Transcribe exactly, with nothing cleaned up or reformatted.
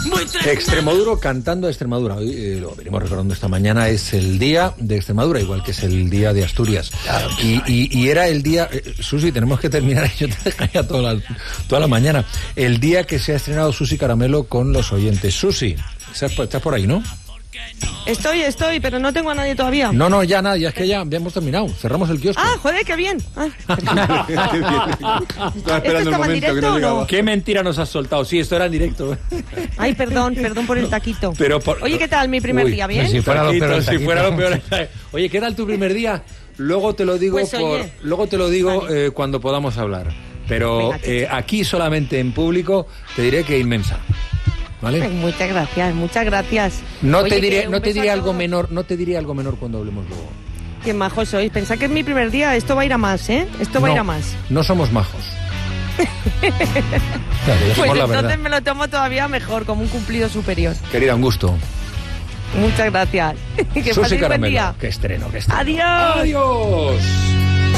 Extremoduro cantando a Extremadura. Hoy eh, lo venimos recordando esta mañana, es el día de Extremadura, igual que es el día de Asturias. Y, y, y era el día, eh, Susi, tenemos que terminar, yo te dejaría toda la, toda la mañana, el día que se ha estrenado Susi Caramelo con los oyentes. Susi, estás por ahí, ¿no? Estoy, estoy, pero no tengo a nadie todavía. No, no, ya nadie, es que ya, ya hemos terminado. Cerramos el kiosco. Ah, joder, qué bien. Ah, Estaba esperando el momento que no llegaba. Qué mentira nos has soltado. Sí, esto era en directo. Ay, perdón, perdón por el taquito. Pero por... Oye, ¿qué tal mi primer Uy, día? ¿Bien? Si fuera lo peor, si fuera lo peor. Oye, ¿qué tal tu primer día? Luego te lo digo, Pues, por, oye. luego te lo digo Vale. eh, cuando podamos hablar. Pero Venga, eh, aquí solamente en público te diré que inmensa. ¿Vale? Ay, muchas gracias, muchas gracias. No Oye, te que diré, un no te beso diré a algo todos. menor, no te diré algo menor cuando hablemos luego. Qué majos sois. Pensad que es mi primer día, esto va a ir a más, ¿eh? Esto va a No, ir a más. No somos majos. Claro, Pues decimos la entonces verdad. me lo tomo todavía mejor, como un cumplido superior. Querida, un gusto. Muchas gracias. Que Susi paséis buen Caramelo. día. Qué estreno, qué estreno. Adiós. Adiós.